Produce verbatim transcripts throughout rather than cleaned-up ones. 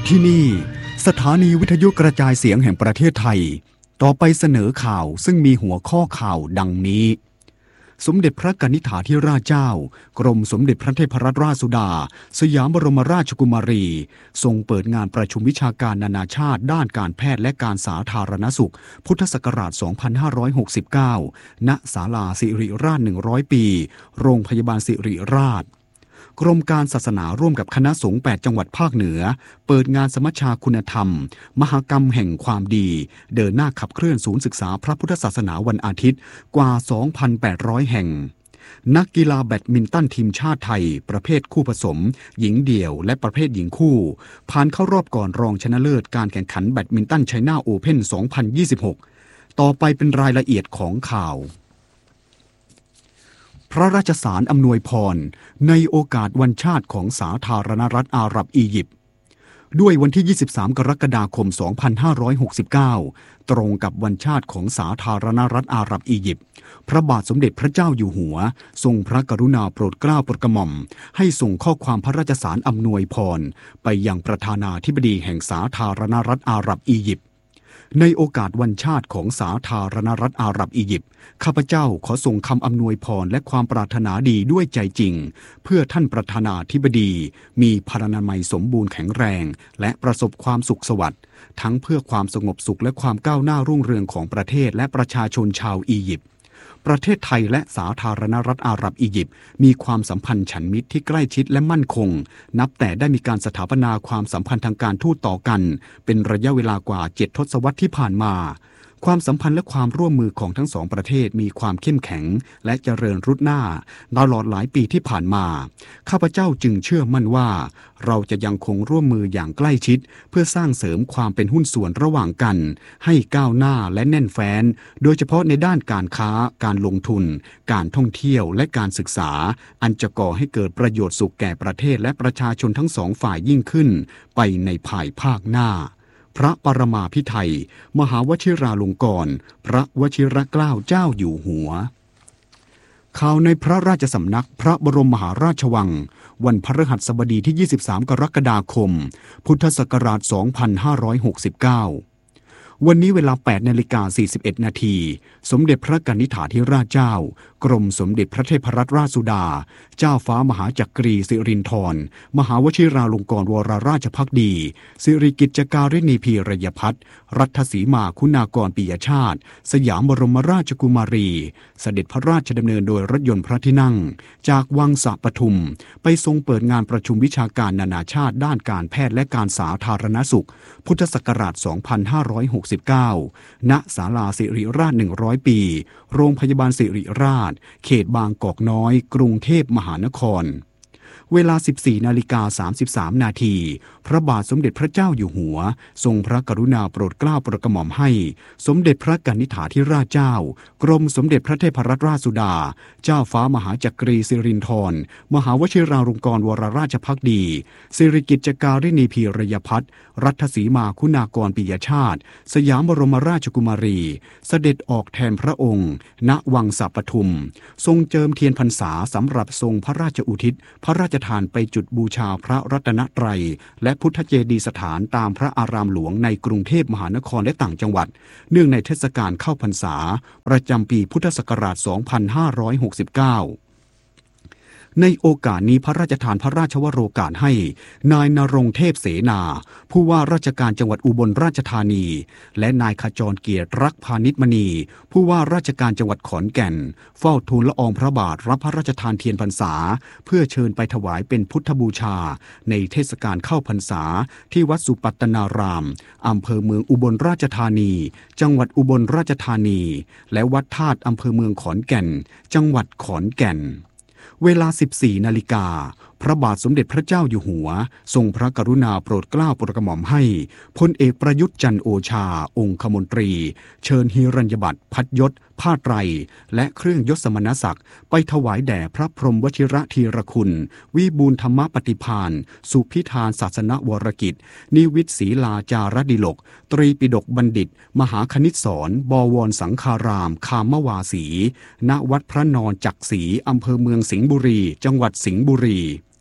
ที่นี่สถานีวิทยุกระจายเสียงแห่งประเทศไทยต่อไปเสนอข่าวซึ่งมีหัวข้อข่าวดังนี้สมเด็จพระกนิษฐาธิราชเจ้ากรมสมเด็จพระเทพรัตนราชสุดาสยามบรมราชกุมารีทรงเปิดงานประชุมวิชาการนานาชาติด้านการแพทย์และการสาธารณสุขพุทธศักราช สองพันห้าร้อยหกสิบเก้า ณ ศาลาสิริราช หนึ่งร้อย ปี โรงพยาบาลสิริราชกรมการศาสนาร่วมกับคณะสงฆ์แปดจังหวัดภาคเหนือเปิดงานสมัชชาคุณธรรมมหกรรมแห่งความดีเดินหน้าขับเคลื่อนศูนย์ศึกษาพระพุทธศาสนาวันอาทิตย์กว่า สองพันแปดร้อย แห่งนักกีฬาแบดมินตันทีมชาติไทยประเภทคู่ผสมหญิงเดี่ยวและประเภทหญิงคู่ผ่านเข้ารอบก่อนรองชนะเลิศการแข่งขันแบดมินตันไชน่าโอเพ่น สองพันยี่สิบหก ต่อไปเป็นรายละเอียดของข่าวพระราชสารอำนวยพรในโอกาสวันชาติของสาธารณรัฐอาหรับอียิปต์ด้วยวันที่ ยี่สิบสาม กรกฎาคม สองพันห้าร้อยหกสิบเก้า ตรงกับวันชาติของสาธารณรัฐอาหรับอียิปต์พระบาทสมเด็จพระเจ้าอยู่หัวทรงพระกรุณาโปรดเกล้าโปรดกระหม่อมให้ส่งข้อความพระราชสารอำนวยพรไปยังประธานาธิบดีแห่งสาธารณรัฐอาหรับอียิปต์ในโอกาสวันชาติของสาธารณรัฐอาหรับอียิปต์ข้าพเจ้าขอส่งคำอำนวยพรและความปรารถนาดีด้วยใจจริงเพื่อท่านประธานาธิบดีมีพลานามัยสมบูรณ์แข็งแรงและประสบความสุขสวัสดิ์ทั้งเพื่อความสงบสุขและความก้าวหน้ารุ่งเรืองของประเทศและประชาชนชาวอียิปต์ประเทศไทยและสาธารณรัฐอาหรับอียิปต์มีความสัมพันธ์ฉันมิตรที่ใกล้ชิดและมั่นคงนับแต่ได้มีการสถาปนาความสัมพันธ์ทางการทูตต่อกันเป็นระยะเวลากว่าเจ็ดทศวรรษที่ผ่านมาความสัมพันธ์และความร่วมมือของทั้งสองประเทศมีความเข้มแข็งและเจริญรุดหน้าตลอดหลายปีที่ผ่านมาข้าพเจ้าจึงเชื่อมั่นว่าเราจะยังคงร่วมมืออย่างใกล้ชิดเพื่อสร้างเสริมความเป็นหุ้นส่วนระหว่างกันให้ก้าวหน้าและแน่นแฟ้นโดยเฉพาะในด้านการค้าการลงทุนการท่องเที่ยวและการศึกษาอันจะก่อให้เกิดประโยชน์สุขแก่ประเทศและประชาชนทั้งสองฝ่ายยิ่งขึ้นไปในภายภาคหน้าพระปรมาภิไธยมหาวชิราลงกรณ์พระวชิรเกล้าเจ้าอยู่หัวข่าวในพระราชสำนักพระบรมมหาราชวังวันพฤหัสบดีที่ ยี่สิบสาม กรกฎาคม พุทธศักราช สองพันห้าร้อยหกสิบเก้าวันนี้เวลา แปดนาฬิกาสี่สิบเอ็ด นาทีสมเด็จพระกนิษฐาธิราชเจ้ากรมสมเด็จพระเทพรัตนราชสุดาเจ้าฟ้ามหาจักรีสิรินธรมหาวชิราลงกรณ์วรราชภักดีสิริกิจการิณีพีรยพัฒน์รัฐสีมาคุณากรปิยชาติสยามบรมราชกุมารีเสด็จพระราชดำเนินโดยรถยนต์พระที่นั่งจากวังสะปทุมไปทรงเปิดงานประชุมวิชาการนานาชาติด้านการแพทย์และการสาธารณสุขพุทธศักราช สองพันห้าร้อยหกสิบเก้า ณ ศาลาสิริราช หนึ่งร้อย ปีโรงพยาบาลสิริราชเขตบางกอกน้อยกรุงเทพมหานครเวลา สิบสี่นาฬิกาสามสิบสาม นาทีพระบาทสมเด็จพระเจ้าอยู่หัวทรงพระกรุณาโปรดเกล้าโปรดกระหม่อมให้สมเด็จพระกนิษฐาธิราชเจ้ากรมสมเด็จพระเทพรัตนราชสุดาเจ้าฟ้ามหาจักรีสิรินธรมหาวชิราลงกรณ์วรราชภักดีสิริกิจการิณีพีรยพัฒน์รัฐสีมาคุณากรปิยชาติสยามบรมราชกุมารีเสด็จออกแทนพระองค์ณวังสะปทุมทรงเจิมเทียนพรรษาสำหรับทรงพระราชอุทิศพระราชทานไปจุดบูชาพระรัตนตรัยและพุทธเจดีย์สถานตามพระอารามหลวงในกรุงเทพมหานครและต่างจังหวัดเนื่องในเทศกาลเข้าพรรษาประจำปีพุทธศักราช สองพันห้าร้อยหกสิบเก้าในโอกาสนี้พระราชทานพระราชวโรกาสให้นายณรงค์เทพเสนาผู้ว่าราชการจังหวัดอุบลราชธานีและนายขจรเกียรติรักพานิชมณีผู้ว่าราชการจังหวัดขอนแก่นเฝ้าทูลละอองพระบาทรับพระราชทานเทียนพรรษาเพื่อเชิญไปถวายเป็นพุทธบูชาในเทศกาลเข้าพรรษาที่วัดสุปัตตนารามอำเภอเมืองอุบลราชธานีจังหวัดอุบลราชธานีและวัดธาตุอำเภอเมืองขอนแก่นจังหวัดขอนแก่นเวลา สิบสี่นาฬิกาพระบาทสมเด็จพระเจ้าอยู่หัวทรงพระกรุณาโปรดเกล้าโปรดกระหม่อมให้พลเอกประยุทธ์จันทร์โอชาองคมนตรีเชิญหิรัญญบัตรพัดยศผ้าไตรและเครื่องยศสมณศักดิ์ไปถวายแด่พระพรหมวชิระธีรคุณวิบูลย์ธรรมปฏิภาณสุพิธานศาสนวรกิจนิวิตศรีลาจารดิลกตรีปิฎกบัณฑิตมหาคณิตศรบวรสังฆารามคามวาสีณวัดพระนอนจักษีอำเภอเมืองสิงห์บุรีจังหวัดสิงห์บุรี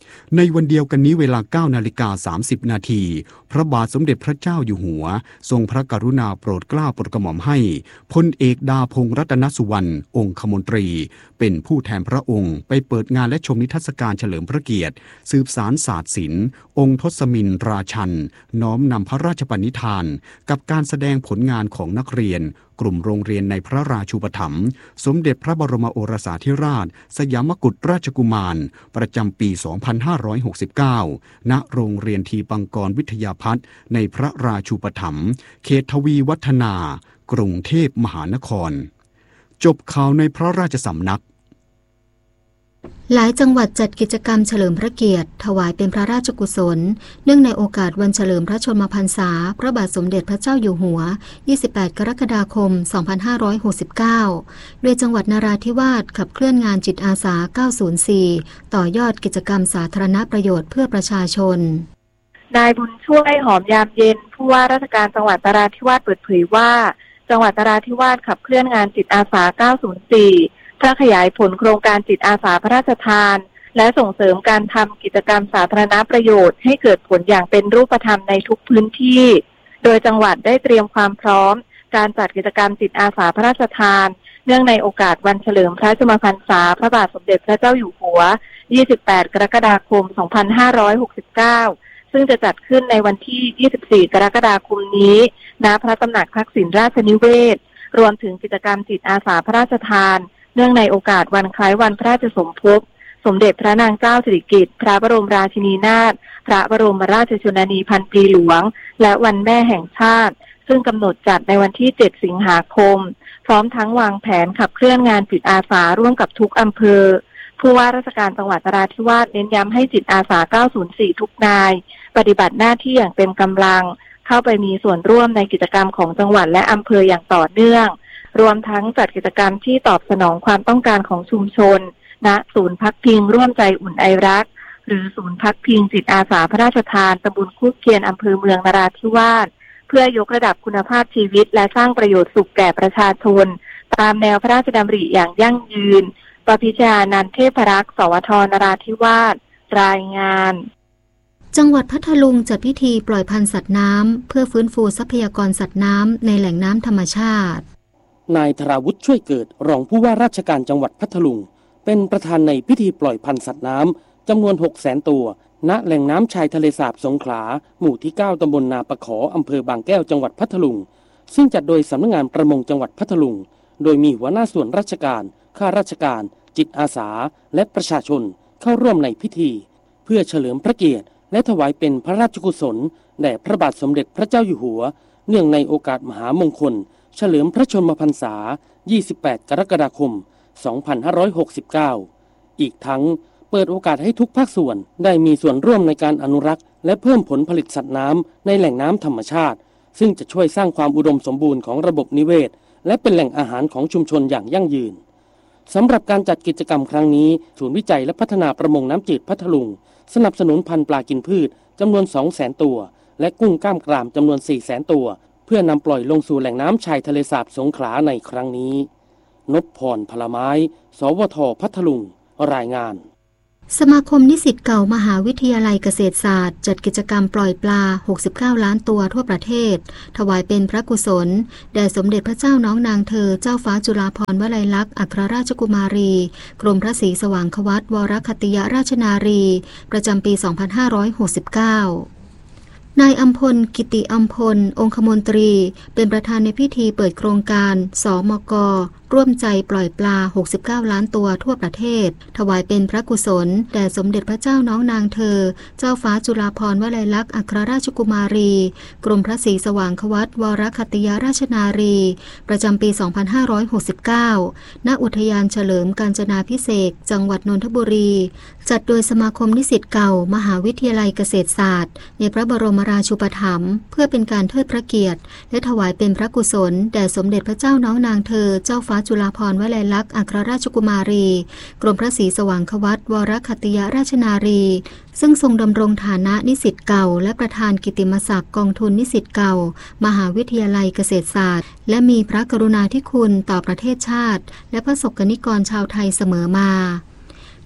ในวันเดียวกันนี้เวลา เก้านาฬิกาสามสิบนาทีพระบาทสมเด็จพระเจ้าอยู่หัวทรงพระกรุณาโปรดเกล้าโปรดกระหม่อมให้พลเอกดาพงษ์รัตนสุวรรณองคมนตรีเป็นผู้แทนพระองค์ไปเปิดงานและชมนิทรรศการเฉลิมพระเกียรติสืบสารศาสตร์ศิลป์องค์ทศมินทราชันน้อมนำพระราชปณิธานกับการแสดงผลงานของนักเรียนกลุ่มโรงเรียนในพระราชูปถัมภ์สมเด็จพระบรมโอรสาธิราชสยามกุฎราชกุมารประจำปี สองพันห้าร้อยหกสิบเก้า ณ โรงเรียนทีปังกรวิทยาพัฒน์ในพระราชูปถัมภ์เขตทวีวัฒนากรุงเทพมหานครจบข่าวในพระราชสำนักหลายจังหวัดจัดกิจกรรมเฉลิมพระเกียรติถวายเป็นพระราชกุศลเนื่องในโอกาสวันเฉลิมพระชนมพรรษาพระบาทสมเด็จพระเจ้าอยู่หัวยี่สิบแปดกรกฎาคมสองพันห้าร้อยหกสิบเก้าโดยจังหวัดนราธิวาสขับเคลื่อนงานจิตอาสาเก้าศูนย์สี่ต่อยอดกิจกรรมสาธารณประโยชน์เพื่อประชาชนนายบุญช่วยหอมยามเย็นผู้ว่าราชการจังหวัดนราธิวาสเปิดเผยว่าจังหวัดนราธิวาสขับเคลื่อนงานจิตอาสาเก้าศูนย์สี่เพื่อขยายผลโครงการจิตอาสาพระราชทานและส่งเสริมการทำกิจกรรมสาธารณประโยชน์ให้เกิดผลอย่างเป็นรูปธรรมในทุกพื้นที่โดยจังหวัดได้เตรียมความพร้อมการจัดกิจกรรมจิตอาสาพระราชทานเนื่องในโอกาสวันเฉลิมพระชนมพรรษาพระบาทสมเด็จพระเจ้าอยู่หัวยี่สิบแปดกรกฎาคมสองพันห้าร้อยหกสิบเก้าซึ่งจะจัดขึ้นในวันที่ยี่สิบสี่กรกฎาคมนี้ณพระตำหนักทักษิณราชนิเวศรวมถึงกิจกรรมจิตอาสาพระราชทานเนื่องในโอกาสวันคล้ายวันพระราชสมภพสมเด็จพระนางเจ้าสิริกิติ์พระบรมราชินีนาถพระบรมราชชนนีพันปีหลวงและวันแม่แห่งชาติซึ่งกำหนดจัดในวันที่เจ็ดสิงหาคมพร้อมทั้งวางแผนขับเคลื่อนงานจิตอาสาร่วมกับทุกอำเภอผู้ว่าราชการจังหวัดนราธิวาสเน้นย้ำให้จิตอาสาเก้าศูนย์สี่ทุกนายปฏิบัติหน้าที่อย่างเต็มกำลังเข้าไปมีส่วนร่วมในกิจกรรมของจังหวัดและอำเภออย่างต่อเนื่องรวมทั้งจัดกิจกรรมที่ตอบสนองความต้องการของชุมชนณศูนย์พักพิงร่วมใจอุ่นไอรักหรือศูนย์พักพิงจิตอาสาพระราชทานตำบลคูเคียนอำเภอเมืองนราธิวาสเพื่อยกระดับคุณภาพชีวิตและสร้างประโยชน์สุขแก่ประชาชนตามแนวพระราชดำริอย่างยั่งยืนปพิชานันเทพรักษ์สวทนราธิวาสรายงานจังหวัดพัทลุงจัดพิธีปล่อยพันธุ์สัตว์น้ำเพื่อฟื้นฟูทรัพยากรสัตว์น้ำในแหล่งน้ำธรรมชาตินายธราวุฒิช่วยเกิดรองผู้ว่าราชการจังหวัดพัทลุงเป็นประธานในพิธีปล่อยพันธุ์สัตว์น้ำจำนวน หกแสน ตัวณแหล่งน้ำชายทะเลสาบสงขลาหมู่ที่เก้าตำบลนาปะขออำเภอบางแก้วจังหวัดพัทลุงซึ่งจัดโดยสำนักงานประมงจังหวัดพัทลุงโดยมีหัวหน้าส่วนราชการข้าราชการจิตอาสาและประชาชนเข้าร่วมในพิธีเพื่อเฉลิมพระเกียรติและถวายเป็นพระราชกุศลแด่พระบาทสมเด็จพระเจ้าอยู่หัวเนื่องในโอกาสมหามงคลเฉลิมพระชนมพรรษายี่สิบแปดกรกฎาคมสองพันห้าร้อยหกสิบเก้าอีกทั้งเปิดโอกาสให้ทุกภาคส่วนได้มีส่วนร่วมในการอนุรักษ์และเพิ่มผลผลิตสัตว์น้ำในแหล่งน้ำธรรมชาติซึ่งจะช่วยสร้างความอุดมสมบูรณ์ของระบบนิเวศและเป็นแหล่งอาหารของชุมชนอย่างยั่งยืนสำหรับการจัดกิจกรรมครั้งนี้ศูนย์วิจัยและพัฒนาประมงน้ำจืดพัทลุงสนับสนุนพันธุ์ปลากินพืชจำนวน สองแสน ตัวและกุ้งกล้ามกรามจำนวน สี่แสน ตัวเพื่อนำปล่อยลงสู่แหล่งน้ำชายทะเลสาบสงขลาในครั้งนี้นพพรพลไม้สวทพัทลุงรายงานสมาคมนิสิตเก่ามหาวิทยาลัยเกษตรศาสตร์จัดกิจกรรมปล่อยปลาหกสิบเก้าล้านตัวทั่วประเทศถวายเป็นพระกุศลแด่สมเด็จพระเจ้าน้องนางเธอเจ้าฟ้าจุฬาภรณ์วลัยลักษณ์อัครราชกุมารีกรมพระศรีสว่างควัตวรคัตติยราชนารีประจำปีสองพันห้าร้อยหกสิบเก้านายอัมพลกิติอัมพลองคมนตรีเป็นประธานในพิธีเปิดโครงการสมก.ร่วมใจปล่อยปลาหกสิบเก้าล้านตัวทั่วประเทศถวายเป็นพระกุศลแด่สมเด็จพระเจ้าน้องนางเธอเจ้าฟ้าจุฬาภรณ์วลัยลักษณ์อัครราชกุมารีกรมพระศรีสว่างควัตวรคัตติยราชนารีประจำปีสองพันห้าร้อยหกสิบเก้าณอุทยานเฉลิมกาญจนาภิเษกจังหวัดนนทบุรีจัดโดยสมาคมนิสิตเก่ามหาวิทยาลัยเกษตรศาสตร์ในพระบรมราชูปถัมภ์เพื่อเป็นการเทิดพระเกียรติและถวายเป็นพระกุศลแด่สมเด็จพระเจ้าน้องนางเธอเจ้าฟ้าจุฬาภรณ์วลัยลักษณ์อัครราชกุมารีกรมพระศรีสว่างควัตวรคัตติยราชนารีซึ่งทรงดำรงฐานะนิสิตเก่าและประธานกิตติมศักดิ์กองทุนนิสิตเก่ามหาวิทยาลัยเกษตรศาสตร์และมีพระกรุณาธิคุณต่อประเทศชาติและพระสกนิกรชาวไทยเสมอมา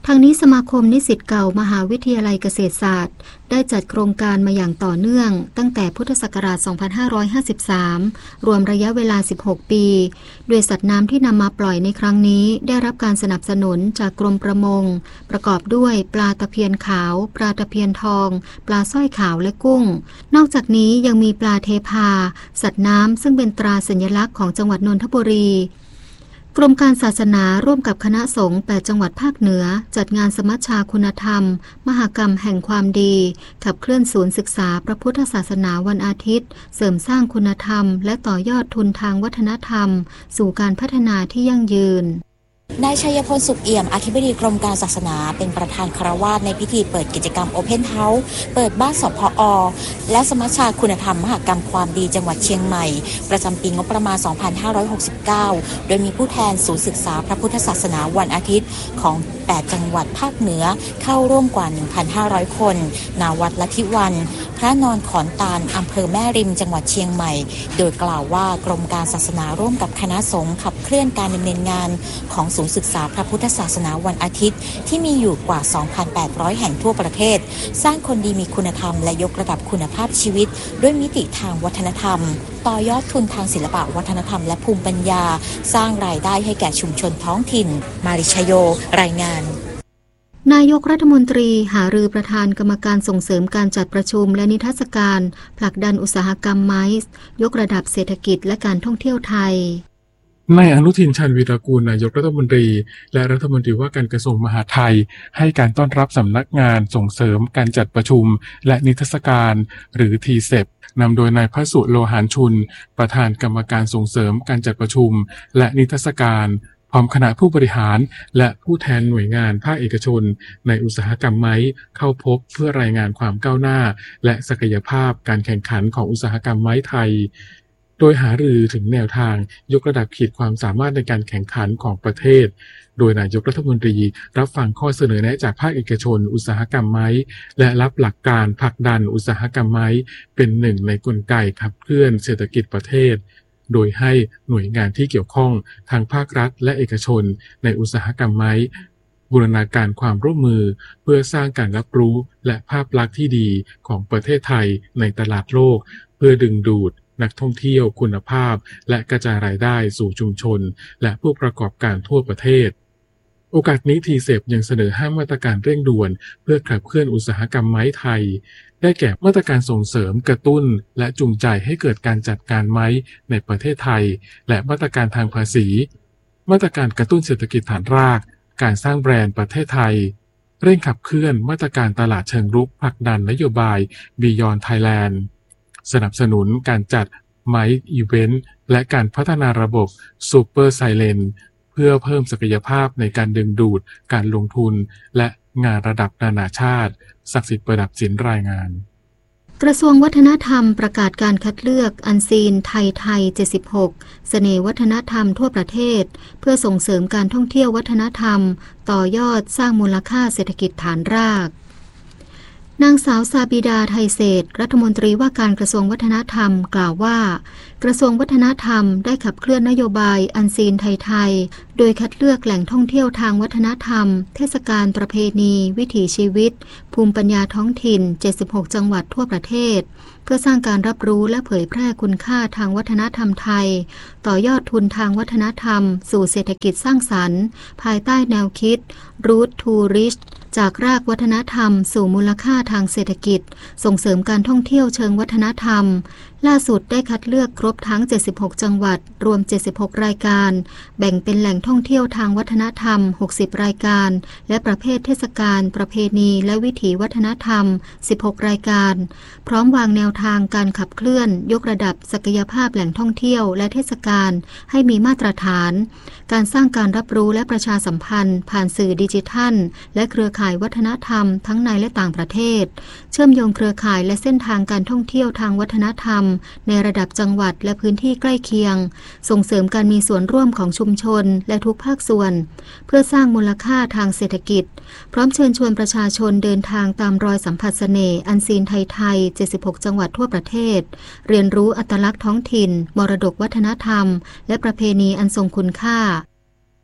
ทางนี้สมาคมนิสิตเก่ามหาวิทยาลัยเกษตรศาสตร์ได้จัดโครงการมาอย่างต่อเนื่องตั้งแต่พุทธศักราช สองพันห้าร้อยห้าสิบสาม รวมระยะเวลา สิบหก ปีโดยสัตว์น้ำที่นำมาปล่อยในครั้งนี้ได้รับการสนับสนุนจากกรมประมงประกอบด้วยปลาตะเพียนขาวปลาตะเพียนทองปลาสร้อยขาวและกุ้งนอกจากนี้ยังมีปลาเทพาสัตว์น้ำซึ่งเป็นตราสัญลักษณ์ของจังหวัดนนทบุรีกรมการศาสนาร่วมกับคณะสงฆ์แปดจังหวัดภาคเหนือจัดงานสมัชชาคุณธรรมมหกรรมแห่งความดีขับเคลื่อนศูนย์ศึกษาพระพุทธศาสนาวันอาทิตย์เสริมสร้างคุณธรรมและต่อยอดทุนทางวัฒนธรรมสู่การพัฒนาที่ยั่งยืนนายชัยพลสุขเอี่ยมอธิบดีกรมการศาสนาเป็นประธานคารวาสในพิธีเปิดกิจกรรม Open House เปิดบ้านสพอและสมัชชาคุณธรรมมหกรรมความดีจังหวัดเชียงใหม่ประจำปีงบประมาณ สองพันห้าร้อยหกสิบเก้า โดยมีผู้แทนศูนย์ศึกษาพระพุทธศาสนาวันอาทิตย์ของแปดจังหวัดภาคเหนือเข้าร่วมกว่า หนึ่งพันห้าร้อย คนณวัดลัทธิวันพระนอนขอนตาลอำเภอแม่ริมจังหวัดเชียงใหม่โดยกล่าวว่ากรมการศาสนาร่วมกับคณะสงฆ์ขับเคลื่อนการดำเนินงานของศูนย์ศึกษาพระพุทธศาสนาวันอาทิตย์ที่มีอยู่กว่า สองพันแปดร้อย แห่งทั่วประเทศสร้างคนดีมีคุณธรรมและยกระดับคุณภาพชีวิตด้วยมิติทางวัฒนธรรมต่อยอดทุนทางศิลปะวัฒนธรรมและภูมิปัญญาสร้างรายได้ให้แก่ชุมชนท้องถิ่นมาริชโยรายงานนายกรัฐมนตรีหารือประธานกรรมการส่งเสริมการจัดประชุมและนิทรรศการผลักดันอุตสาหกรรมไม้ยกระดับเศรษฐกิจและการท่องเที่ยวไทยนายอนุทินชาญวีรกูลนายกรัฐมนตรีและรัฐมนตรีว่าการกระทรวงมหาดไทยให้การต้อนรับสำนักงานส่งเสริมการจัดประชุมและนิทรรศการหรือ ที เซป นำโดยนายพสุโลหารชุนประธานกรรมการส่งเสริมการจัดประชุมและนิทรรศการพร้อมคณะผู้บริหารและผู้แทนหน่วยงานภาคเอกชนในอุตสาหกรรมไม้เข้าพบเพื่อรายงานความก้าวหน้าและศักยภาพการแข่งขันของอุตสาหกรรมไม้ไทยโดยหารือถึงแนวทางยกระดับขีดความสามารถในการแข่งขันของประเทศโดยนายกรัฐมนตรีรับฟังข้อเสนอแนะจากภาคเอกชนอุตสาหกรรมไม้และรับหลักการผลักดันอุตสาหกรรมไม้เป็นหนึ่งในกลไกขับเคลื่อนเศรษฐกิจประเทศโดยให้หน่วยงานที่เกี่ยวข้องทางภาครัฐและเอกชนในอุตสาหกรรมไม้บูรณาการความร่วมมือเพื่อสร้างการรับรู้และภาพลักษณ์ที่ดีของประเทศไทยในตลาดโลกเพื่อดึงดูดนักท่องเที่ยวคุณภาพและกระจายรายได้สู่ชุมชนและผู้ประกอบการทั่วประเทศโอกาสนี้ ที เซป ยังเสนอห้ามาตรการเร่งด่วนเพื่อขับเคลื่อนอุตสาหกรรมไม้ไทยได้แก่มาตรการส่งเสริมกระตุ้นและจูงใจให้เกิดการจัดการไม้ในประเทศไทยและมาตรการทางภาษีมาตรการกระตุ้นเศรษฐกิจฐานรากการสร้างแบรนด์ประเทศไทยเร่งขับเคลื่อนมาตรการตลาดเชิงรุกผลักดันนโยบาย Beyond Thailand สนับสนุนการจัดไม้อีเวนต์และการพัฒนาระบบ Super Silent เพื่อเพิ่มศักยภาพในการดึงดูดการลงทุนและงานระดับนานาชาติศักดิ์สิทธิ์ประดับศิลป์รายงานกระทรวงวัฒนธรรมประกาศการคัดเลือกอันซีนไทยไทยเจ็ดสิบหกเสน่ห์วัฒนธรรมทั่วประเทศเพื่อส่งเสริมการท่องเที่ยววัฒนธรรมต่อยอดสร้างมูลค่าเศรษฐกิจฐานรากนางสาวซาบิดาไทยเศรษฐ์รัฐมนตรีว่าการกระทรวงวัฒนธรรมกล่าวว่ากระทรวงวัฒนธรรมได้ขับเคลื่อนนโยบายอันซีนไทยๆโดยคัดเลือกแหล่งท่องเที่ยวทางวัฒนธรรมเทศกาลประเพณีวิถีชีวิตภูมิปัญญาท้องถิ่นเจ็ดสิบหกจังหวัดทั่วประเทศเพื่อสร้างการรับรู้และเผยแพร่คุณค่าทางวัฒนธรรมไทยต่อยอดทุนทางวัฒนธรรมสู่เศรษฐกิจสร้างสรรค์ภายใต้แนวคิด Root to Rich จากรากวัฒนธรรมสู่มูลค่าทางเศรษฐกิจส่งเสริมการท่องเที่ยวเชิงวัฒนธรรมล่าสุดได้คัดเลือกครบทั้งเจ็ดสิบหกจังหวัดรวมเจ็ดสิบหกรายการแบ่งเป็นแหล่งท่องเที่ยวทางวัฒนธรรมหกสิบรายการและประเภทเทศกาลประเพณีและวิถีวัฒนธรรมสิบหกรายการพร้อมวางแนวทางการขับเคลื่อนยกระดับศักยภาพแหล่งท่องเที่ยวและเทศกาลให้มีมาตรฐานการสร้างการรับรู้และประชาสัมพันธ์ผ่านสื่อดิจิทัลและเครือข่ายวัฒนธรรมทั้งในและต่างประเทศเชื่อมโยงเครือข่ายและเส้นทางการท่องเที่ยวทางวัฒนธรรมในระดับจังหวัดและพื้นที่ใกล้เคียงส่งเสริมการมีส่วนร่วมของชุมชนและทุกภาคส่วนเพื่อสร้างมูลค่าทางเศรษฐกิจพร้อมเชิญชวนประชาชนเดินทางตามรอยสัมผัสเสน่ห์อันซีนไทยๆเจ็ดสิบหกจังหวัดทั่วประเทศเรียนรู้อัตลักษณ์ท้องถิ่นมรดกวัฒนธรรมและประเพณีอันทรงคุณค่า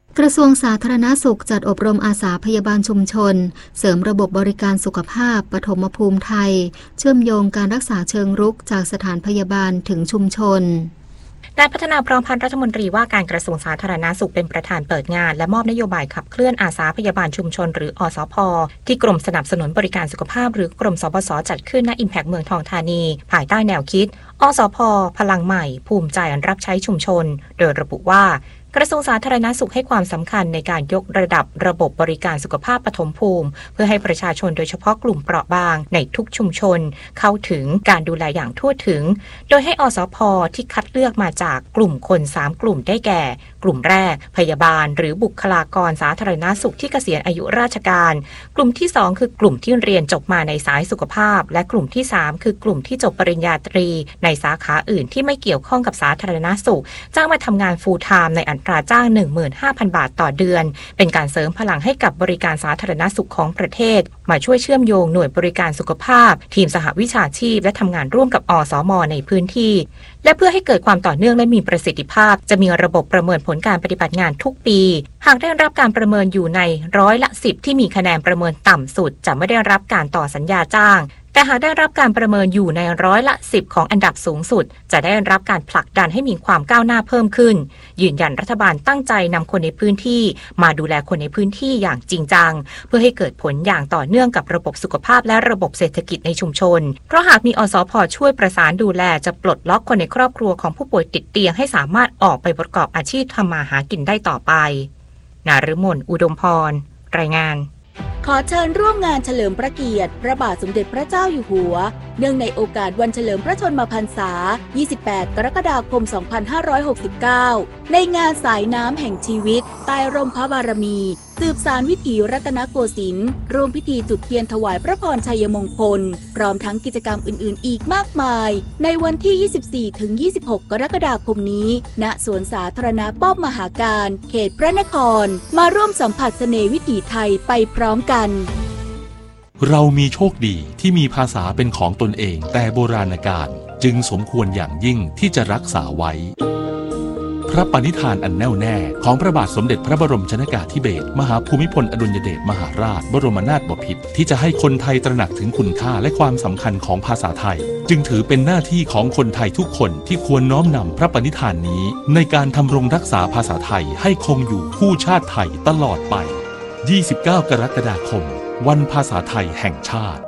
กระทรวงสาธารณสุขจัดอบรมอาสาพยาบาลชุมชนเสริมระบบบริการสุขภาพปฐมภูมิไทยเชื่อมโยงการรักษาเชิงรุกจากสถานพยาบาลถึงชุมชนนายพัฒนาพร้อมพันธ์รัฐมนตรีว่าการกระทรวงสาธารณสุขเป็นประธานเปิดงานและมอบนโยบายขับเคลื่อนอาสาพยาบาลชุมชนหรืออสพ.ที่กรมสนับสนุนบริการสุขภาพหรือกรมสปส.จัดขึ้นณ Impact เมืองทองธานีภายใต้แนวคิดอสพ.พลังใหม่ภูมิใจรับใช้ชุมชนโดยระบุว่ากระทรวงสาธารณสุขให้ความสำคัญในการยกระดับระบบบริการสุขภาพปฐมภูมิเพื่อให้ประชาชนโดยเฉพาะกลุ่มเปราะบางในทุกชุมชนเข้าถึงการดูแลอย่างทั่วถึงโดยให้อสพ.ที่คัดเลือกมาจากกลุ่มคนสามกลุ่มได้แก่กลุ่มแรกพยาบาลหรือบุคลากรสาธารณสุขที่เกษียณอายุราชการกลุ่มที่สองคือกลุ่มที่เรียนจบมาในสายสุขภาพและกลุ่มที่สามคือกลุ่มที่จบปริญญาตรีในสาขาอื่นที่ไม่เกี่ยวข้องกับสาธารณสุขจ้างมาทำงาน full time ในอัตราจ้าง หนึ่งหมื่นห้าพัน บาทต่อเดือนเป็นการเสริมพลังให้กับบริการสาธารณสุขของประเทศมาช่วยเชื่อมโยงหน่วยบริการสุขภาพทีมสหวิชาชีพและทำงานร่วมกับอสม.ในพื้นที่และเพื่อให้เกิดความต่อเนื่องและมีประสิทธิภาพจะมีระบบประเมินผลการปฏิบัติงานทุกปีหากได้รับการประเมินอยู่ในร้อยละสิบที่มีคะแนนประเมินต่ำสุดจะไม่ได้รับการต่อสัญญาจ้างแต่หากได้รับการประเมินอยู่ในร้อยละสิบของอันดับสูงสุดจะได้รับการผลักดันให้มีความก้าวหน้าเพิ่มขึ้นยืนยันรัฐบาลตั้งใจนำคนในพื้นที่มาดูแลคนในพื้นที่อย่างจริงจังเพื่อให้เกิดผลอย่างต่อเนื่องกับระบบสุขภาพและระบบเศรษฐกิจในชุมชนเพราะหากมีอสพ.ช่วยประสานดูแลจะปลดล็อกคนในครอบครัวของผู้ป่วยติดเตียงให้สามารถออกไปประกอบอาชีพทำมาหากินได้ต่อไปนฤมลอุดมพรรายงานขอเชิญร่วมงานเฉลิมพระเกียรติพระบาทสมเด็จพระเจ้าอยู่หัวเนื่องในโอกาสวันเฉลิมพระชนมพรรษายี่สิบแปดกรกฎาคมสองพันห้าร้อยหกสิบเก้าในงานสายน้ำแห่งชีวิตใต้ร่มพระบารมีสืบสานวิถีรัตนโกสินทร์ร่วมพิธีจุดเทียนถวายพระพรชัยมงคลพร้อมทั้งกิจกรรมอื่นๆอีกมากมายในวันที่ ยี่สิบสี่ถึงยี่สิบหก กรกฎาคมนี้ณสวนสาธารณะป้อมมหาการเขตพระนครมาร่วมสัมผัสเสน่ห์วิถีไทยไปพร้อมกันเรามีโชคดีที่มีภาษาเป็นของตนเองแต่โบราณกาลจึงสมควรอย่างยิ่งที่จะรักษาไว้พระปณิธานอันแน่วแน่ของพระบาทสมเด็จพระบรมชนกาธิเบศรมหาภูมิพลอดุลยเดชมหาราชบรมนาถบพิตรที่จะให้คนไทยตระหนักถึงคุณค่าและความสำคัญของภาษาไทยจึงถือเป็นหน้าที่ของคนไทยทุกคนที่ควรน้อมนำพระปณิธานนี้ในการทำรงรักษาภาษาไทยให้คงอยู่คู่ชาติไทยตลอดไปยี่สิบเก้ากรกฎาคมวันภาษาไทยแห่งชาติ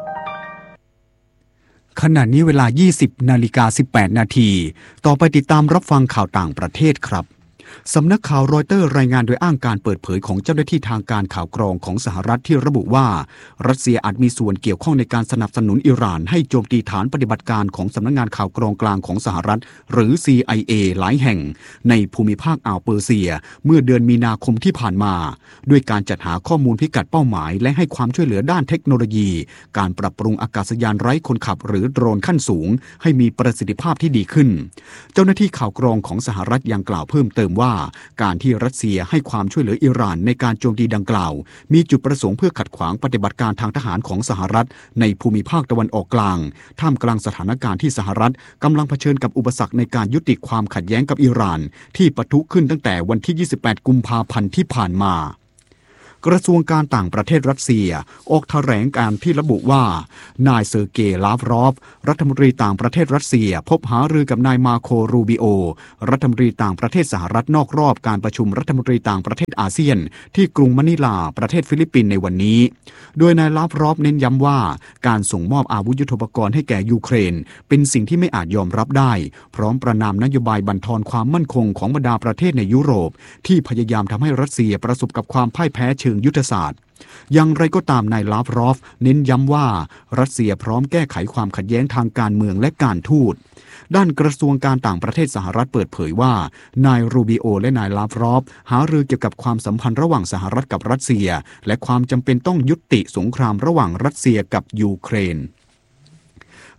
ขณะนี้เวลา ยี่สิบนาฬิกาสิบแปดนาทีต่อไปติดตามรับฟังข่าวต่างประเทศครับสำนักข่าวรอยเตอร์รายงานโดยอ้างการเปิดเผยของเจ้าหน้าที่ทางการข่าวกรองของสหรัฐที่ระบุว่ารัสเซียอาจมีส่วนเกี่ยวข้องในการสนับสนุนอิหร่านให้โจมตีฐานปฏิบัติการของสำนักงานข่าวกรองกลางของสหรัฐหรือ ซี ไอ เอ หลายแห่งในภูมิภาคอ่าวเปอร์เซียเมื่อเดือนมีนาคมที่ผ่านมาด้วยการจัดหาข้อมูลพิกัดเป้าหมายและให้ความช่วยเหลือด้านเทคโนโลยีการปรับปรุงอากาศยานไร้คนขับหรือโดรนขั้นสูงให้มีประสิทธิภาพที่ดีขึ้นเจ้าหน้าที่ข่าวกรองของสหรัฐยังกล่าวเพิ่มเติมว่าการที่รัสเซียให้ความช่วยเหลืออิหร่านในการโจมตีดังกล่าวมีจุดประสงค์เพื่อขัดขวางปฏิบัติการทางทหารของสหรัฐในภูมิภาคตะวันออกกลางท่ามกลางสถานการณ์ที่สหรัฐกำลังเผชิญกับอุปสรรคในการยุติความขัดแย้งกับอิหร่านที่ปะทุขึ้นตั้งแต่วันที่ยี่สิบแปดกุมภาพันธ์ที่ผ่านมากระทรวงการต่างประเทศรัสเซียออกแถลงการที่ระบุว่านายเซอร์เกย์ลาฟรอฟรัฐมนตรีต่างประเทศรัสเซียพบหารือกับนายมาโครูบิโอรัฐมนตรีต่างประเทศสหรัฐนอกรอบการประชุมรัฐมนตรีต่างประเทศอาเซียนที่กรุงมะนิลาประเทศฟิลิปปินส์ในวันนี้โดยนายลาฟรอฟเน้นย้ำว่าการส่งมอบอาวุธยุทโธปกรณ์ให้แก่ยูเครนเป็นสิ่งที่ไม่อาจยอมรับได้พร้อมประณามนโยบายบั่นทอนความมั่นคงของบรรดาประเทศในยุโรปที่พยายามทำให้รัสเซียประสบกับความพ่ายแพ้เชิงยุทธศาสตร์อย่างไรก็ตามนายลาฟรอฟเน้นย้ำว่ารัสเซียพร้อมแก้ไขความขัดแย้งทางการเมืองและการทูตด้านกระทรวงการต่างประเทศสหรัฐเปิดเผยว่านายรูบิโอและนายลาฟรอฟหารือเกี่ยวกับความสัมพันธ์ระหว่างสหรัฐกับรัสเซียและความจำเป็นต้องยุติสงครามระหว่างรัสเซียกับยูเครน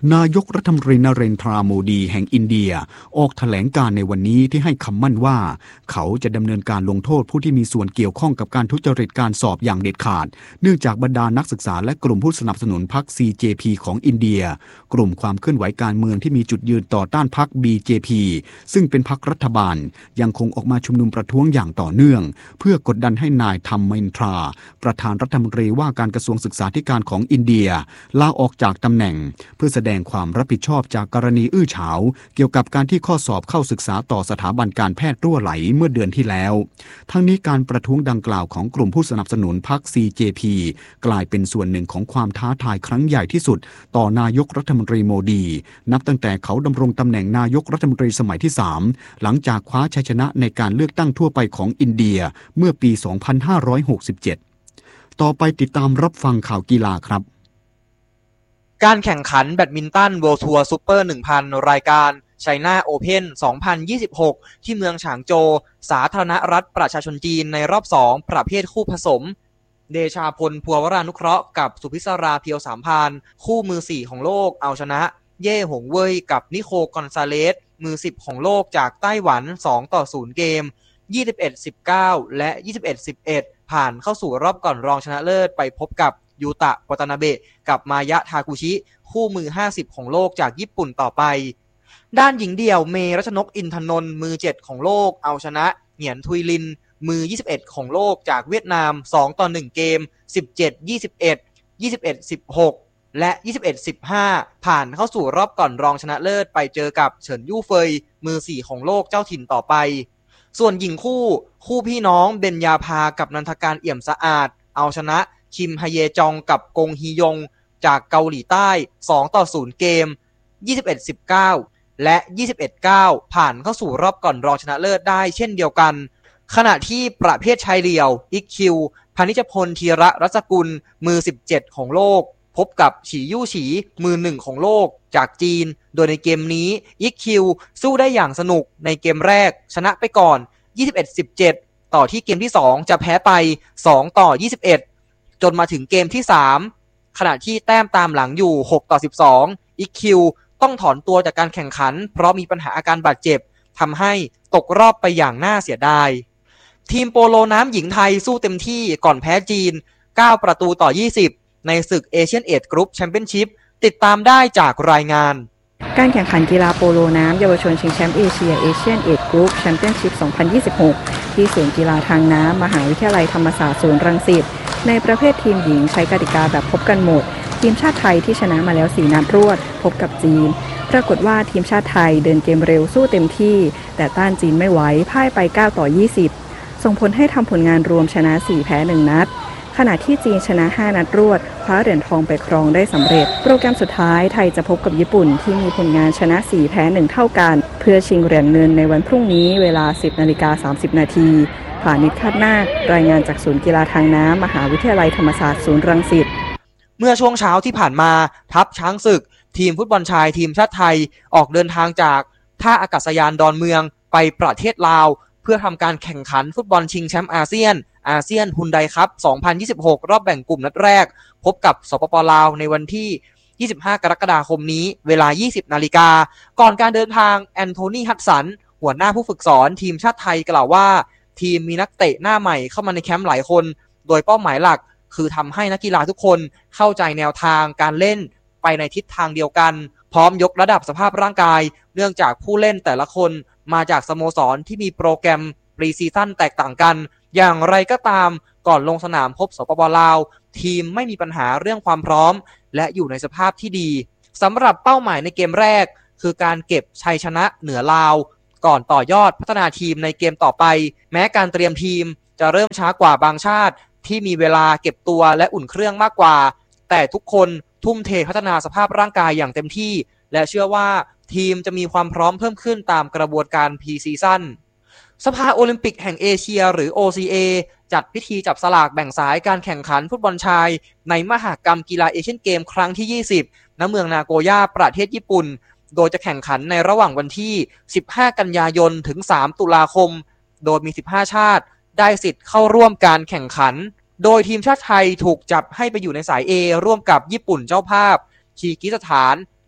นายกรัฐมนตรีนเรนทราโมดีแห่งอินเดียออกแถลงการในวันนี้ที่ให้คำมั่นว่าเขาจะดำเนินการลงโทษผู้ที่มีส่วนเกี่ยวข้องกับการทุจริตการสอบอย่างเด็ดขาดเนื่องจากบรรดานักศึกษาและกลุ่มผู้สนับสนุนพรรค ซี เจ พี ของอินเดียกลุ่มความเคลื่อนไหวการเมืองที่มีจุดยืนต่อต้านพรรค บี เจ พี ซึ่งเป็นพรรครัฐบาลยังคงออกมาชุมนุมประท้วงอย่างต่อเนื่องเพื่อกดดันให้นายธัมมินทราประธานรัฐมนตรีว่าการกระทรวงศึกษาธิการของอินเดียลาออกจากตำแหน่งเพื่อแสดงความรับผิดชอบจากกรณีอื้อฉาวเกี่ยวกับการที่ข้อสอบเข้าศึกษาต่อสถาบันการแพทย์รั่วไหลเมื่อเดือนที่แล้วทั้งนี้การประท้วงดังกล่าวของกลุ่มผู้สนับสนุนพรรค ซี เจ พี กลายเป็นส่วนหนึ่งของความท้าทายครั้งใหญ่ที่สุดต่อนายกรัฐมนตรีโมดีนับตั้งแต่เขาดำรงตำแหน่งนายกรัฐมนตรีสมัยที่สามหลังจากคว้าชัยชนะในการเลือกตั้งทั่วไปของอินเดียเมื่อปี สองพันห้าร้อยหกสิบเจ็ด ต่อไปติดตามรับฟังข่าวกีฬาครับการแข่งขันแบดมินตัน World Tour Super หนึ่งพัน รายการ China Open สองพันยี่สิบหก ที่เมืองฉางโจวสาธารณรัฐประชาชนจีนในรอบสองประเภทคู่ผสมเดชาพลภัววรานุเคราะห์กับสุพิศราเพียวสามพานคู่มือสี่ของโลกเอาชนะเย่หงเว่ยกับนิโคกอนซาเลสมือสิบของโลกจากไต้หวันสองต่อศูนย์เกม ยี่สิบเอ็ด สิบเก้า และ ยี่สิบเอ็ด สิบเอ็ด ผ่านเข้าสู่รอบก่อนรองชนะเลิศไปพบกับยูตะวัตนาเบะกับมายะทาคุชิคู่มือห้าสิบของโลกจากญี่ปุ่นต่อไปด้านหญิงเดี่ยวเมรัชนกอินทนนท์มือเจ็ดของโลกเอาชนะเหงียนทุยลินมือยี่สิบเอ็ดของโลกจากเวียดนามสองต่อหนึ่งเกม สิบเจ็ด ยี่สิบเอ็ด ยี่สิบเอ็ด สิบหก และ ยี่สิบเอ็ด สิบห้า ผ่านเข้าสู่รอบก่อนรองชนะเลิศไปเจอกับเฉินยู่เฟยมือสี่ของโลกเจ้าถิ่นต่อไปส่วนหญิงคู่คู่พี่น้องเบญญาภากับนันทการเอี่ยมสะอาดเอาชนะคิมฮเยจองกับกงฮียงจากเกาหลีใต้สองต่อศูนย์เกม ยี่สิบเอ็ด สิบเก้า และ ยี่สิบเอ็ด เก้า ผ่านเข้าสู่รอบก่อนรองชนะเลิศได้เช่นเดียวกันขณะที่ประเภทชายเดี่ยวอิกคิวพานิชพลธีระรัศกุลมือสิบเจ็ดของโลกพบกับฉียู่ฉีมือหนึ่งของโลกจากจีนโดยในเกมนี้อิกคิวสู้ได้อย่างสนุกในเกมแรกชนะไปก่อน ยี่สิบเอ็ด สิบเจ็ด ต่อที่เกมที่สองจะแพ้ไปสองต่อยี่สิบเอ็ดจนมาถึงเกมที่สามขณะที่แต้มตามหลังอยู่หกต่อสิบสอง อี คิว ต้องถอนตัวจากการแข่งขันเพราะมีปัญหาอาการบาดเจ็บทำให้ตกรอบไปอย่างน่าเสียดายทีมโปโลน้ำหญิงไทยสู้เต็มที่ก่อนแพ้จีนเก้าประตูต่อยี่สิบในศึกเอเชียนเอจกรุ๊ปแชมเปี้ยนชิพติดตามได้จากรายงานการแข่งขันกีฬาโปโลน้ำเยาวชนชิงแชมป์เอเชียเอเชียนเอจกรุ๊ปแชมเปี้ยนชิพสองพันยี่สิบหกที่ศูนย์กีฬาทางน้ำมหาวิทยาลัยธรรมศาสตร์ศูนย์รังสิตในประเภททีมหญิงใช้กติกาแบบพบกันหมดทีมชาติไทยที่ชนะมาแล้วสี่นัดรวดพบกับจีนปรากฏว่าทีมชาติไทยเดินเกมเร็วสู้เต็มที่แต่ต้านจีนไม่ไหวพ่ายไปเก้าต่อยี่สิบส่งผลให้ทำผลงานรวมชนะสี่แพ้หนึ่งนัดขณะที่จีนชนะห้านัดรวดคว้าเหรียญทองไปครองได้สำเร็จโปรแกรมสุดท้ายไทยจะพบกับญี่ปุ่นที่มีผลงานชนะสี่แพ้หนึ่งเท่ากันเพื่อชิงเหรียญเงินในวันพรุ่งนี้เวลา สิบนาฬิกาสามสิบนาทีผานิช คาดนาครายงานจากศูนย์กีฬาทางน้ำมหาวิทยาลัยธรรมศาสตร์ศูนย์รังสิตเมื่อช่วงเช้าที่ผ่านมาทัพช้างศึกทีมฟุตบอลชายทีมชาติไทยออกเดินทางจากท่าอากาศยานดอนเมืองไปประเทศลาวเพื่อทำการแข่งขันฟุตบอลชิงแชมป์อาเซียนอาเซียนฮุนไดคัพสองพันยี่สิบหกรอบแบ่งกลุ่มนัดแรกพบกับสปป.ลาวในวันที่ยี่สิบห้ากรกฎาคมนี้เวลา ยี่สิบนาฬิกาก่อนการเดินทางแอนโทนีฮัดสันหัวหน้าผู้ฝึกสอนทีมชาติไทยกล่าวว่าทีมมีนักเตะหน้าใหม่เข้ามาในแคมป์หลายคนโดยเป้าหมายหลักคือทำให้นักกีฬาทุกคนเข้าใจแนวทางการเล่นไปในทิศทางเดียวกันพร้อมยกระดับสภาพร่างกายเนื่องจากผู้เล่นแต่ละคนมาจากสโมสรที่มีโปรแกรมปรีซีซั่นแตกต่างกันอย่างไรก็ตามก่อนลงสนามพบสปป.ลาวทีมไม่มีปัญหาเรื่องความพร้อมและอยู่ในสภาพที่ดีสำหรับเป้าหมายในเกมแรกคือการเก็บชัยชนะเหนือลาวก่อนต่อยอดพัฒนาทีมในเกมต่อไปแม้การเตรียมทีมจะเริ่มช้ากว่าบางชาติที่มีเวลาเก็บตัวและอุ่นเครื่องมากกว่าแต่ทุกคนทุ่มเทพัฒนาสภาพร่างกายอย่างเต็มที่และเชื่อว่าทีมจะมีความพร้อมเพิ่มขึ้นตามกระบวนการพรีซีซั่นสภาโอลิมปิกแห่งเอเชียหรือ โอ ซี เอ จัดพิธีจับสลากแบ่งสายการแข่งขันฟุตบอลชายในมหกรรมกีฬาเอเชียนเกมครั้งที่ยี่สิบณเมืองนาโกย่าประเทศญี่ปุ่นโดยจะแข่งขันในระหว่างวันที่สิบห้ากันยายนถึงสามตุลาคมโดยมีสิบห้าชาติได้สิทธิ์เข้าร่วมการแข่งขันโดยทีมชาติไทยถูกจับให้ไปอยู่ในสาย A ร่วมกับญี่ปุ่นเจ้าภาพคีร์กิสถาน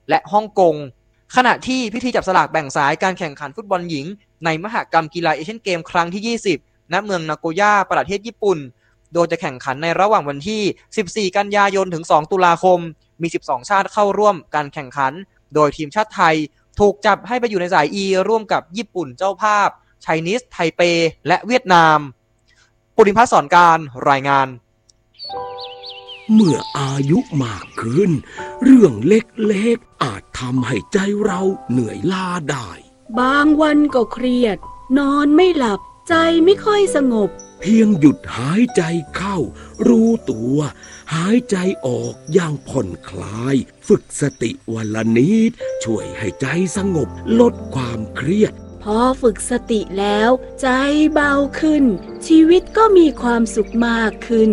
และฮ่องกงขณะที่พิธีจับสลากแบ่งสายการแข่งขันฟุตบอลหญิงในมหกรรมกีฬาเอเชียนเกมครั้งที่ยี่สิบณเมืองนาโกย่าประเทศญี่ปุ่นโดยจะแข่งขันในระหว่างวันที่สิบสี่กันยายนถึงสองตุลาคมมีสิบสองชาติเข้าร่วมการแข่งขันโดยทีมชาติไทยถูกจับให้ไปอยู่ในสาย E ร่วมกับญี่ปุ่นเจ้าภาพไชนีสไทเปและเวียดนามปุริพัฒน์สอนการรายงานเมื่ออายุมากขึ้นเรื่องเล็กๆอาจทำให้ใจเราเหนื่อยล้าได้บางวันก็เครียดนอนไม่หลับใจไม่ค่อยสงบเพียงหยุดหายใจเข้ารู้ตัวหายใจออกอย่างผ่อนคลายฝึกสติวันละนิดช่วยให้ใจสงบลดความเครียดพอฝึกสติแล้วใจเบาขึ้นชีวิตก็มีความสุขมากขึ้น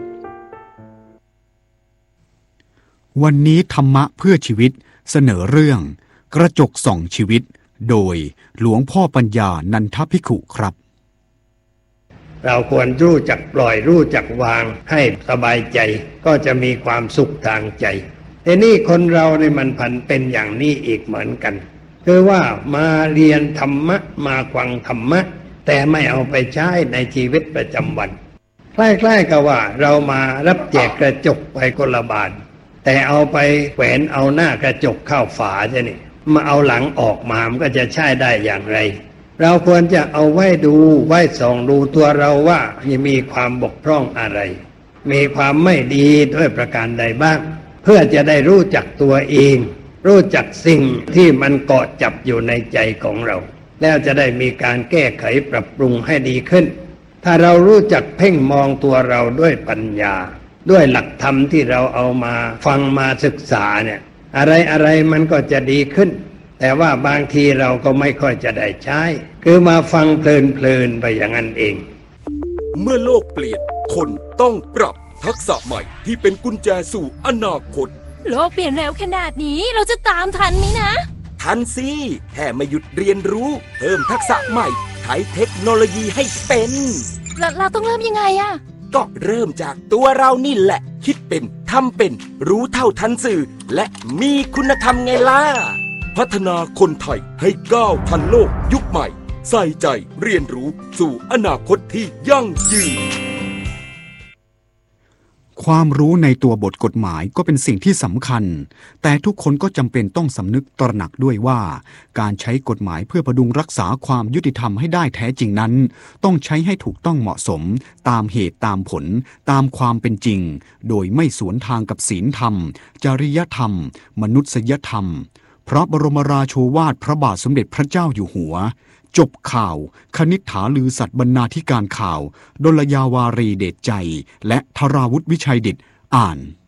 วันนี้ธรรมะเพื่อชีวิตเสนอเรื่องกระจกส่องชีวิตโดยหลวงพ่อปัญญานันทภิกขุครับเราควรรู้จักปล่อยรู้จักวางให้สบายใจก็จะมีความสุขทางใจแต่นี่คนเราเนี่ยมันพันเป็นอย่างนี้อีกเหมือนกันคือว่ามาเรียนธรรมะมาฟังธรรมะแต่ไม่เอาไปใช้ในชีวิตประจำวันคล้ายๆกับว่าเรามารับแจกกระจกไปคนละบาทแต่เอาไปแขวนเอาหน้ากระจกเข้าฝาใช่นี่มาเอาหลังออกมามันก็จะใช้ได้อย่างไรเราควรจะเอาไว้ดูไว้ส่องดูตัวเราว่ามีความบกพร่องอะไรมีความไม่ดีด้วยประการใดบ้างเพื่อจะได้รู้จักตัวเองรู้จักสิ่งที่มันเกาะจับอยู่ในใจของเราแล้วจะได้มีการแก้ไขปรับปรุงให้ดีขึ้นถ้าเรารู้จักเพ่งมองตัวเราด้วยปัญญาด้วยหลักธรรมที่เราเอามาฟังมาศึกษาเนี่ยอะไรอะไรมันก็จะดีขึ้นแต่ว่าบางทีเราก็ไม่ค่อยจะได้ใช้คือมาฟังเพลินๆไปอย่างนั้นเองเมื่อโลกเปลี่ยนคนต้องปรับทักษะใหม่ที่เป็นกุญแจสู่อนาคตโลกเปลี่ยนเร็วขนาดนี้เราจะตามทันไหมนะทันสิแค่ไม่หยุดเรียนรู้เพิ่มทักษะใหม่ใช้เทคโนโลยีให้เป็นเราเราต้องเริ่มยังไงอะก็เริ่มจากตัวเรานี่แหละคิดเป็นทำเป็นรู้เท่าทันสื่อและมีคุณธรรมไงล่ะพัฒนาคนไทยให้ก้าวทันโลกยุคใหม่ใส่ใจเรียนรู้สู่อนาคตที่ยั่งยืนความรู้ในตัวบทกฎหมายก็เป็นสิ่งที่สำคัญแต่ทุกคนก็จำเป็นต้องสำนึกตระหนักด้วยว่าการใช้กฎหมายเพื่อพดุงรักษาความยุติธรรมให้ได้แท้จริงนั้นต้องใช้ให้ถูกต้องเหมาะสมตามเหตุตามผลตามความเป็นจริงโดยไม่สวนทางกับศีลธรรมจริยธรรมมนุษยธรรมพระบรมราโชวาทพระบาทสมเด็จพระเจ้าอยู่หัวจบข่าวคณิษฐาลือสัตย์บรรณาธิการข่าวดลยาวารีเดชใจและธราวุฒิวิชัยดิษฐ์อ่าน